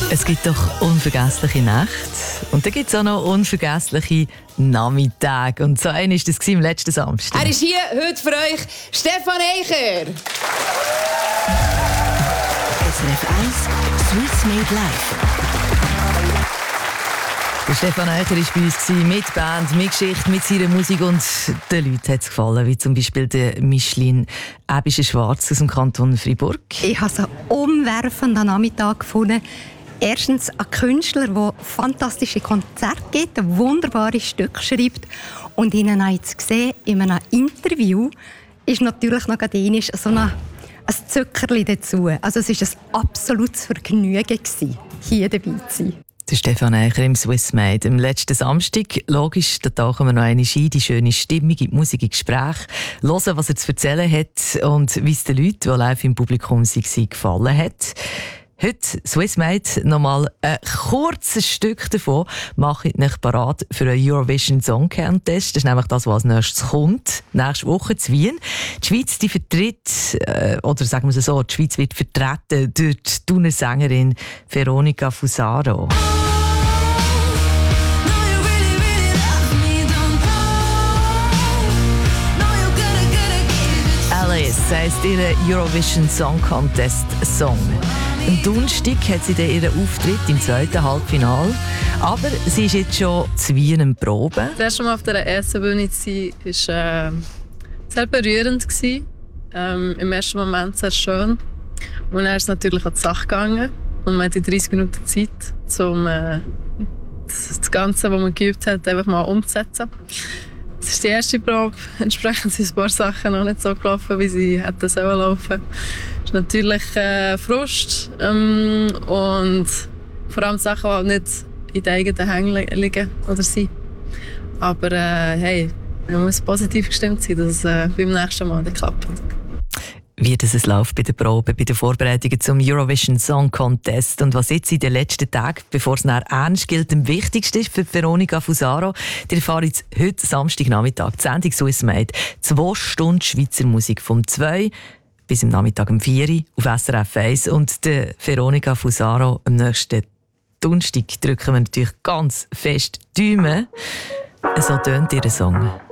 Es gibt doch unvergessliche Nächte und dann gibt es auch noch unvergessliche Nachmittage. Und so einer war das am letzten Samstag. Er ist hier heute für euch, Stefan Eicher. SRF 1 Swiss Made Live. Der Stefan Eicher war bei uns mit Band, mit Geschichte, mit seiner Musik und den Leuten hat es gefallen, wie zum Beispiel der Micheline Ebischer-Schwarz aus dem Kanton Freiburg. Ich habe einen umwerfenden Nachmittag gefunden. Erstens ein Künstler, der fantastische Konzerte gibt, wunderbare Stücke schreibt. Und Ihnen jetzt gesehen, in einem Interview ist natürlich noch so ein Zuckerli dazu. Also es war ein absolutes Vergnügen, hier dabei zu sein. Der Stefan Eicher im Swiss Made. Am letzten Samstag, logisch, da tauchen wir noch einmal ein, die schöne Stimmung, die Musik, im Gespräch, hören, was er zu erzählen hat und wie es den Leuten, die live im Publikum waren, gefallen hat. Heute, Swiss Made, nochmal ein kurzes Stück davon mache ich nicht parat für einen Eurovision Song Contest. Das ist nämlich das, was als nächstes kommt. Nächste Woche in Wien. Die Schweiz die vertritt, oder sagen wir es so, die Schweiz wird vertreten durch die Thuner Sängerin Veronica Fusaro. Alice heisst ihr Eurovision Song Contest Song. Am Donnerstag hat sie dann ihren Auftritt im zweiten Halbfinale. Aber sie ist jetzt schon zu Wien am Proben. Das erste Mal auf der ersten Bühne zu sein, war sehr berührend. Im ersten Moment sehr schön. Und dann ist es natürlich an die Sache gegangen. Und man hatte 30 Minuten Zeit, um das Ganze, was man geübt hat, einfach mal umzusetzen. Das ist die erste Probe. Entsprechend sind ein paar Sachen noch nicht so gelaufen, wie sie hätten sollen laufen. Das ist natürlich Frust und vor allem Sachen, die halt nicht in den eigenen Hängen liegen oder sind. Aber hey, man muss positiv gestimmt sein, dass es beim nächsten Mal klappt. Wie es läuft bei der Probe, bei den Vorbereitungen zum Eurovision Song Contest und was jetzt in den letzten Tagen, bevor es nachher ernst gilt, am wichtigsten ist für Veronica Fusaro. Die erfahren jetzt heute Samstagnachmittag, die Sendung Swiss Made. 2 Stunden Schweizer Musik vom 2 bis am Nachmittag um 4 Uhr auf SRF 1. Und der Veronica Fusaro am nächsten Donnerstag drücken wir natürlich ganz fest die Daumen. So tönt ihr Song.